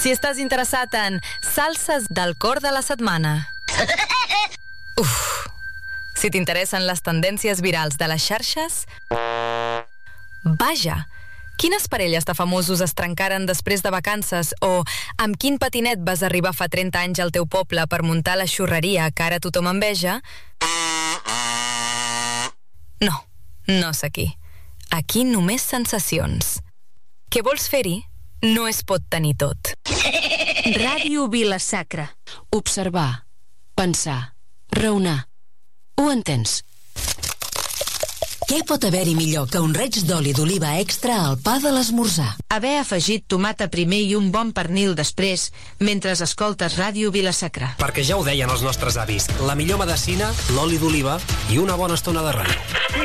Si estàs interessat en salses del cor de la setmana. Si t'interessen les tendències virals de les xarxes. Vaja! Quines parelles de famosos es trencaren després de vacances o amb quin patinet vas arribar fa 30 anys al teu poble per muntar la xurreria que ara tothom enveja? No, no és aquí. Aquí només sensacions. Què vols fer-hi? No es pot tenir tot. Ràdio Vila-sacra. Observar, pensar, raonar. Ho entens? Què pot haver-hi millor que un raig d'oli d'oliva extra al pa de l'esmorzar? Haver afegit tomata primer i un bon pernil després mentre escoltes Ràdio Vila-sacra. Perquè ja ho deien els nostres avis, la millor medecina, l'oli d'oliva i una bona estona de ràdio.